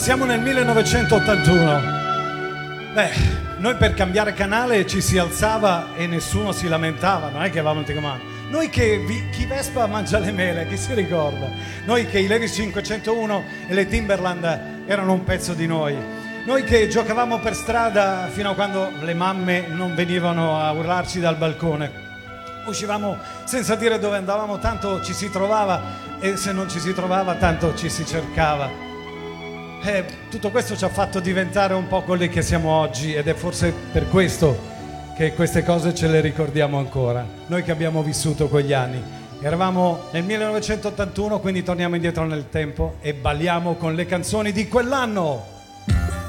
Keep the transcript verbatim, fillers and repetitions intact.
Siamo nel millenovecentottantuno. Beh, noi per cambiare canale ci si alzava e nessuno si lamentava, non è che avevamo il telecomando. Noi che vi, chi Vespa mangia le mele, chi si ricorda? Noi che i Levis cinquecentouno e le Timberland erano un pezzo di noi. Noi che giocavamo per strada fino a quando le mamme non venivano a urlarci dal balcone. Uscivamo senza dire dove andavamo, tanto ci si trovava, e se non ci si trovava tanto ci si cercava. Eh, tutto questo ci ha fatto diventare un po' quelli che siamo oggi, ed è forse per questo che queste cose ce le ricordiamo ancora, noi che abbiamo vissuto quegli anni. Eravamo nel millenovecentottantuno, quindi torniamo indietro nel tempo e balliamo con le canzoni di quell'anno.